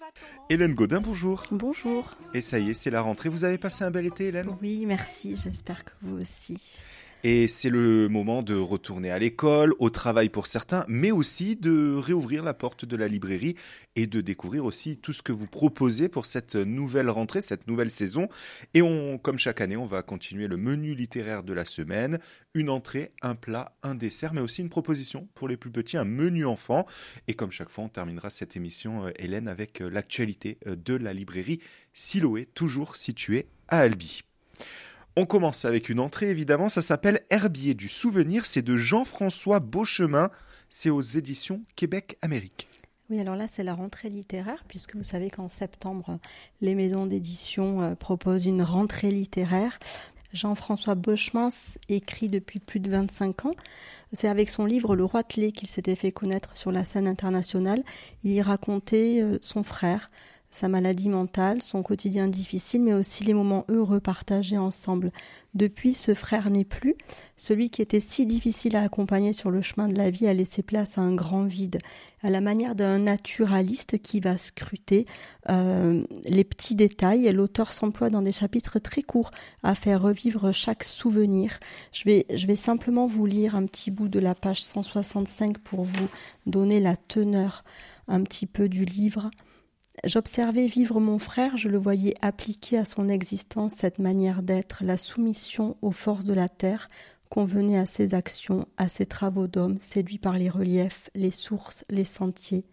Hélène Gaudin, bonjour. Bonjour. Et ça y est, c'est la rentrée. Vous avez passé un bel été, Hélène ? Oui, merci. J'espère que vous aussi. Et c'est le moment de retourner à l'école, au travail pour certains, mais aussi de réouvrir la porte de la librairie et de découvrir aussi tout ce que vous proposez pour cette nouvelle rentrée, cette nouvelle saison. Et comme chaque année, on va continuer le menu littéraire de la semaine. Une entrée, un plat, un dessert, mais aussi une proposition pour les plus petits, un menu enfant. Et comme chaque fois, on terminera cette émission, Hélène, avec l'actualité de la librairie Siloé, toujours située à Albi. On commence avec une entrée, évidemment, ça s'appelle Herbier du souvenir, c'est de Jean-François Beauchemin, c'est aux éditions Québec-Amérique. Oui, alors là, c'est la rentrée littéraire, puisque vous savez qu'en septembre, les maisons d'édition proposent une rentrée littéraire. Jean-François Beauchemin écrit depuis plus de 25 ans. C'est avec son livre Le Roitelet qu'il s'était fait connaître sur la scène internationale. Il y racontait son frère, sa maladie mentale, son quotidien difficile, mais aussi les moments heureux partagés ensemble. Depuis, ce frère n'est plus. Celui qui était si difficile à accompagner sur le chemin de la vie a laissé place à un grand vide, à la manière d'un naturaliste qui va scruter les petits détails. L'auteur s'emploie dans des chapitres très courts à faire revivre chaque souvenir. Je vais simplement vous lire un petit bout de la page 165 pour vous donner la teneur un petit peu du livre. J'observais vivre mon frère, je le voyais appliquer à son existence cette manière d'être, la soumission aux forces de la terre, convenait à ses actions, à ses travaux d'homme, séduit par les reliefs, les sources, les sentiers.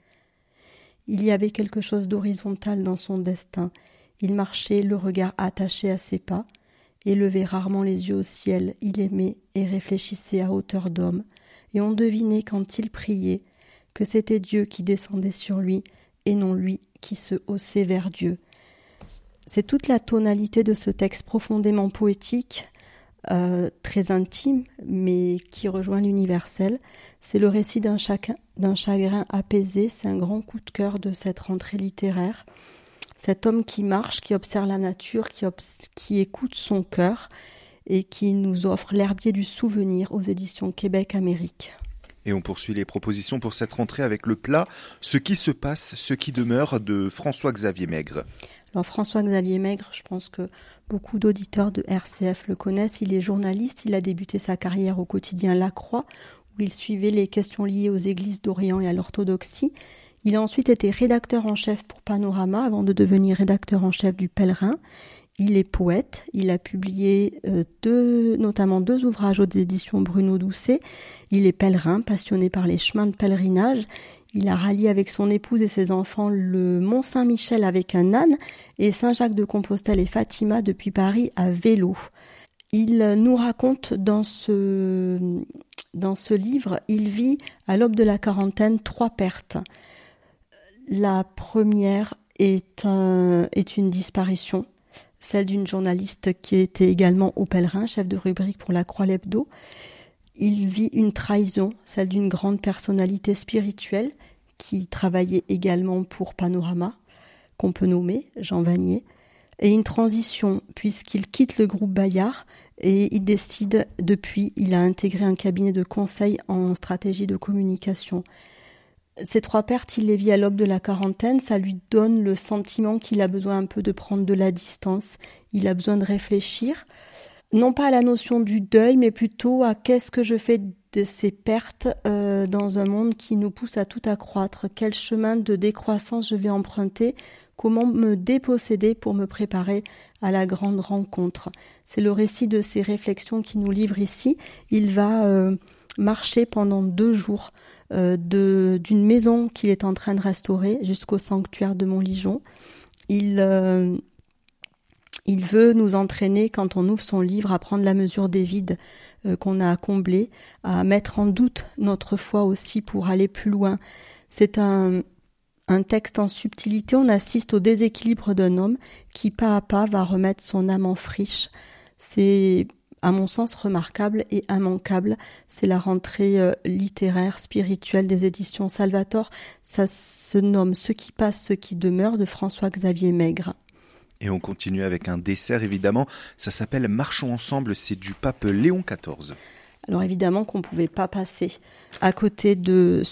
Il y avait quelque chose d'horizontal dans son destin. Il marchait, le regard attaché à ses pas, élevait rarement les yeux au ciel, il aimait et réfléchissait à hauteur d'homme, et on devinait quand il priait que c'était Dieu qui descendait sur lui, et non lui qui se haussait vers Dieu. C'est toute la tonalité de ce texte profondément poétique, très intime, mais qui rejoint l'universel. C'est le récit d'un chagrin apaisé, c'est un grand coup de cœur de cette rentrée littéraire. Cet homme qui marche, qui observe la nature, qui écoute son cœur et qui nous offre L'Herbier du souvenir aux éditions Québec-Amérique. Et on poursuit les propositions pour cette rentrée avec le plat « Ce qui se passe, ce qui demeure » de François-Xavier Maigre. Alors François-Xavier Maigre, je pense que beaucoup d'auditeurs de RCF le connaissent. Il est journaliste, il a débuté sa carrière au quotidien La Croix, où il suivait les questions liées aux églises d'Orient et à l'orthodoxie. Il a ensuite été rédacteur en chef pour Panorama, avant de devenir rédacteur en chef du Pèlerin. Il est poète, il a publié notamment deux ouvrages aux éditions Bruno Doucet. Il est pèlerin, passionné par les chemins de pèlerinage. Il a rallié avec son épouse et ses enfants le Mont Saint-Michel avec un âne et Saint-Jacques-de-Compostelle et Fatima depuis Paris à vélo. Il nous raconte dans ce livre, il vit à l'aube de la quarantaine 3 pertes. La première est une disparition, celle d'une journaliste qui était également au Pèlerin, chef de rubrique pour la Croix l'Hebdo. Il vit une trahison, celle d'une grande personnalité spirituelle qui travaillait également pour Panorama, qu'on peut nommer Jean Vanier, et une transition puisqu'il quitte le groupe Bayard et il décide il a intégré un cabinet de conseil en stratégie de communication. Ces 3 pertes, il les vit à l'aube de la quarantaine, ça lui donne le sentiment qu'il a besoin un peu de prendre de la distance, il a besoin de réfléchir, non pas à la notion du deuil, mais plutôt à qu'est-ce que je fais de ces pertes dans un monde qui nous pousse à tout accroître, quel chemin de décroissance je vais emprunter, comment me déposséder pour me préparer à la grande rencontre. C'est le récit de ces réflexions qu'il nous livre ici. Il va marcher pendant 2 jours d'une maison qu'il est en train de restaurer jusqu'au sanctuaire de Montligeon. Il veut nous entraîner, quand on ouvre son livre, à prendre la mesure des vides qu'on a à combler, à mettre en doute notre foi aussi pour aller plus loin. C'est un texte en subtilité. On assiste au déséquilibre d'un homme qui, pas à pas, va remettre son âme en friche. C'est, à mon sens, remarquable et immanquable. C'est la rentrée littéraire, spirituelle des éditions Salvator. Ça se nomme « Ce qui passe, ce qui demeure » de François-Xavier Maigre. Et on continue avec un dessert, évidemment. Ça s'appelle « Marchons ensemble », c'est du pape Léon XIV. Alors évidemment qu'on ne pouvait pas passer à côté de